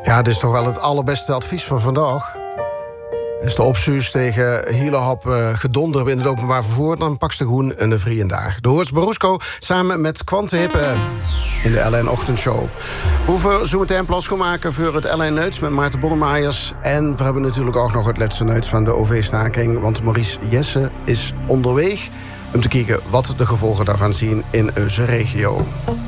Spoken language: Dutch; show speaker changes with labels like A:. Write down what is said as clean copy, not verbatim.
A: Ja, dit is toch wel het allerbeste advies van vandaag. Is de opzuus tegen hele hap gedonder in het openbaar vervoer... dan pak ze gewoon een vriend daar. De Hoorts Beroesko samen met Quante Hippe in de LN Ochtendshow. We hoeven zo meteen plaats gaan maken voor het LN Neuts met Maarten Bonnemajers. En we hebben natuurlijk ook nog het laatste Neuts van de OV-staking... want Maurice Jesse is onderweg om te kijken wat de gevolgen daarvan zien in onze regio.